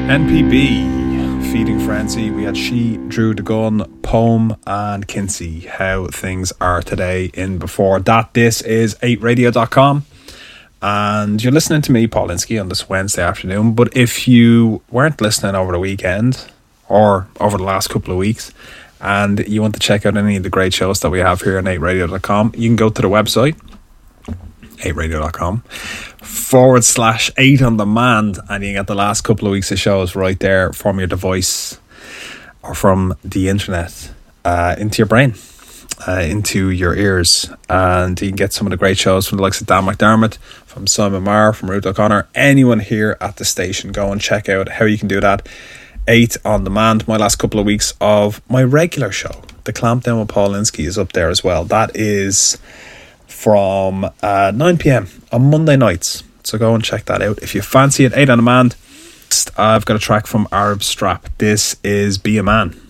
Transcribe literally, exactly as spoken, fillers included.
N P B, Feeding Frenzy. We had She Drew the Gun, Poem, and Kinsey. How things are today. In before that, this is eight radio dot com. And you're listening to me, Paul Linsky, on this Wednesday afternoon. But if you weren't listening over the weekend or over the last couple of weeks and you want to check out any of the great shows that we have here on eight radio dot com, you can go to the website, eight radio dot com, forward slash eight on demand, and you can get the last couple of weeks of shows right there from your device or from the internet uh, into your brain. Uh, into your ears, and you can get some of the great shows from the likes of Dan McDermott, from Simon Marr, from Ruth O'Connor, anyone here at the station. Go and check out how you can do that. eight on demand. My last couple of weeks of my regular show, The Clampdown with Paul Linsky, is up there as well. That is from uh, nine p.m. on Monday nights, so go and check that out if you fancy it. eight on demand. I've got a track from Arab Strap. This is Be a Man.